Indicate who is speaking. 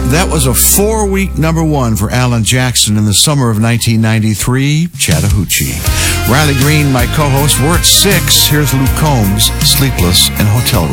Speaker 1: That was a 4-week number one for Alan Jackson in the summer of 1993, Chattahoochee. Riley Green, my co-host, we're at 6. Here's Luke Combs, Sleepless in Hotel Room.